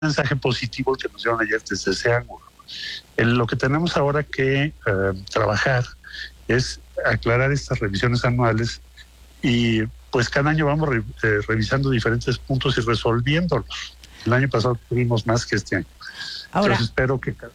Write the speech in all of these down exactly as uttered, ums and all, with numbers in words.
mensaje positivo que nos dieron ayer desde ese ángulo. El, lo que tenemos ahora que eh, trabajar es aclarar estas revisiones anuales y pues cada año vamos re, eh, revisando diferentes puntos y resolviéndolos. El año pasado tuvimos más que este año. Ahora, Entonces espero que cada,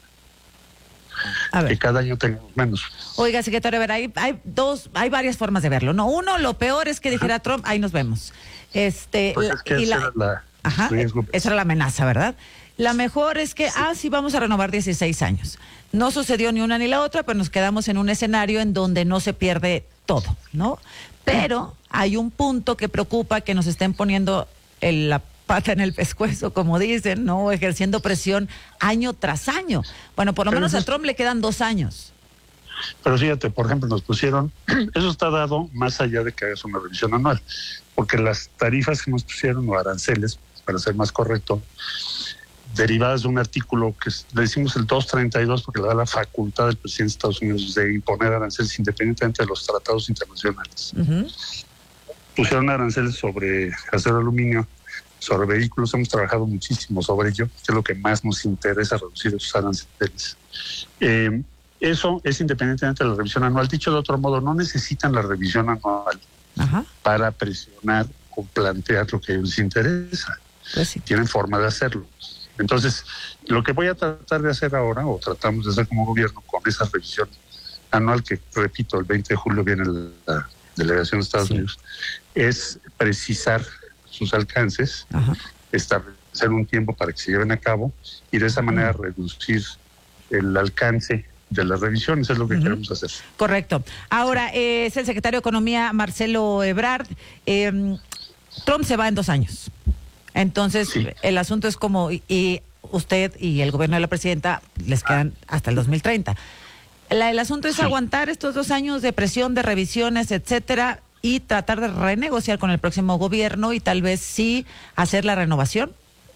que cada año tengamos menos. Oiga, secretario, a ver, hay, hay dos, hay varias formas de verlo. No, uno, lo peor es que dijera Trump, ahí nos vemos. Este, pues es que y esa la, era la ajá, riesgo. Esa era la amenaza, ¿verdad? La mejor es que, sí. ah, sí, vamos a renovar dieciséis años. No sucedió ni una ni la otra, pero nos quedamos en un escenario en donde no se pierde todo, ¿no? Pero hay un punto que preocupa, que nos estén poniendo el, la pata en el pescuezo, como dicen, ¿no? Ejerciendo presión año tras año. Bueno, por lo pero menos a Trump le quedan dos años. Pero fíjate, por ejemplo, nos pusieron, eso está dado más allá de que hagas una revisión anual, porque las tarifas que nos pusieron, o aranceles, para ser más correcto, derivadas de un artículo que le decimos el doscientos treinta y dos, porque le da la facultad del presidente de Estados Unidos de imponer aranceles independientemente de los tratados internacionales. Uh-huh. Pusieron aranceles sobre acero, aluminio, sobre vehículos. Hemos trabajado muchísimo sobre ello, que es lo que más nos interesa, reducir esos aranceles. Eh, eso es independientemente de la revisión anual. Dicho de otro modo, no necesitan la revisión anual uh-huh. para presionar o plantear lo que a ellos les interesa. Pues sí. Tienen forma de hacerlo. Entonces, lo que voy a tratar de hacer ahora, o tratamos de hacer como gobierno, con esa revisión anual, que repito, el veinte de julio viene la delegación de Estados sí. Unidos, es precisar sus alcances, ajá. establecer un tiempo para que se lleven a cabo y de esa manera uh-huh. reducir el alcance de las revisiones, es lo que uh-huh. queremos hacer. Correcto. Ahora, eh, es el secretario de Economía, Marcelo Ebrard. Eh, Trump se va en dos años. Entonces, sí. el asunto es como, y usted y el gobierno de la presidenta les quedan hasta el dos mil treinta. La, el asunto es sí. aguantar estos dos años de presión, de revisiones, etcétera, y tratar de renegociar con el próximo gobierno y tal vez sí hacer la renovación.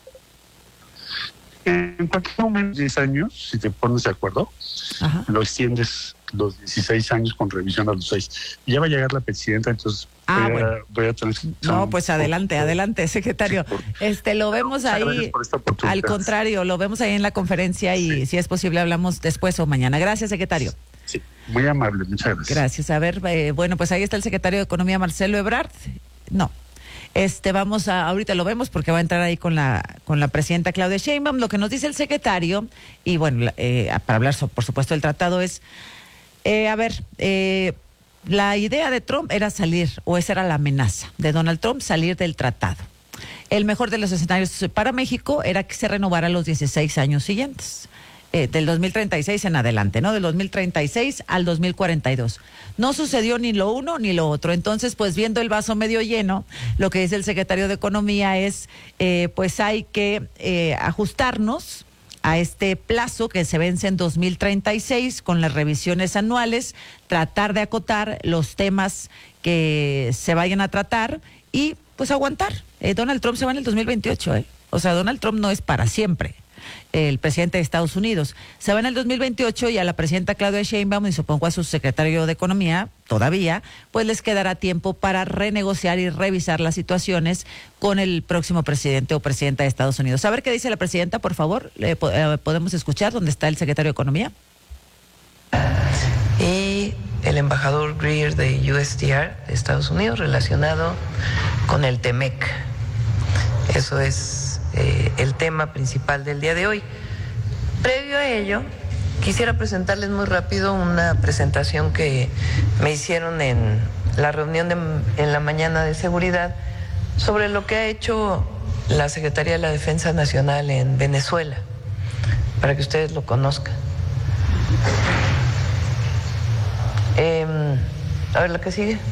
En cualquier momento, diez años, si te pones de acuerdo, ajá. lo extiendes los dieciséis años con revisión a los seis. Ya va a llegar la presidenta, entonces ah, voy, bueno. a, voy a tener... No, pues adelante, por, adelante, secretario. Por, este, lo vemos ahí, al contrario, lo vemos ahí en la conferencia y sí. si es posible hablamos después o mañana. Gracias, secretario. Sí, muy amable, muchas gracias. Gracias. A ver, eh, bueno, pues ahí está el secretario de Economía, Marcelo Ebrard. No. Este, vamos a, ahorita lo vemos porque va a entrar ahí con la con la presidenta Claudia Sheinbaum. Lo que nos dice el secretario, y bueno, eh, para hablar, so, por supuesto, del tratado es, eh, a ver, eh, la idea de Trump era salir, o esa era la amenaza de Donald Trump, salir del tratado. El mejor de los escenarios para México era que se renovara los dieciséis años siguientes. Eh, del dos mil treinta y seis en adelante, ¿no? Del dos mil treinta y seis al dos mil cuarenta y dos. No sucedió ni lo uno ni lo otro. Entonces, pues viendo el vaso medio lleno, lo que dice el secretario de Economía es, eh, pues hay que eh, ajustarnos a este plazo que se vence en dos mil treinta y seis con las revisiones anuales, tratar de acotar los temas que se vayan a tratar y pues aguantar. Eh, Donald Trump se va en el dos mil veintiocho, ¿eh? O sea, Donald Trump no es para siempre. El presidente de Estados Unidos se va en el dos mil veintiocho y a la presidenta Claudia Sheinbaum y supongo a su secretario de Economía todavía, pues les quedará tiempo para renegociar y revisar las situaciones con el próximo presidente o presidenta de Estados Unidos. A ver qué dice la presidenta, por favor. ¿Le podemos escuchar dónde está el secretario de Economía? Y el embajador Greer de U S T R de Estados Unidos relacionado con el TEMEC. Eso es Eh, el tema principal del día de hoy. Previo a ello, quisiera presentarles muy rápido una presentación que me hicieron en la reunión de, en la mañana de seguridad sobre lo que ha hecho la Secretaría de la Defensa Nacional en Venezuela, para que ustedes lo conozcan. Eh, a ver, la que sigue.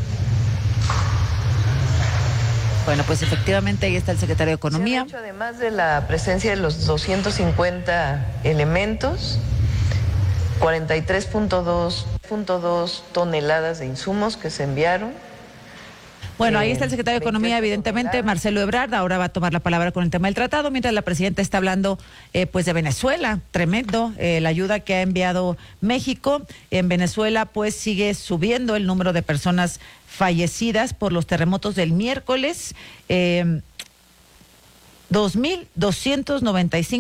Bueno, pues efectivamente ahí está el secretario de Economía. Se han hecho, además de la presencia de los doscientos cincuenta elementos, cuarenta y tres punto dos toneladas de insumos que se enviaron. Bueno, ahí está el secretario de Economía, evidentemente, Marcelo Ebrard. Ahora va a tomar la palabra con el tema del tratado, mientras la presidenta está hablando eh, pues de Venezuela. Tremendo, eh, la ayuda que ha enviado México. En Venezuela pues sigue subiendo el número de personas fallecidas por los terremotos del miércoles. Eh, dos mil doscientos noventa y cinco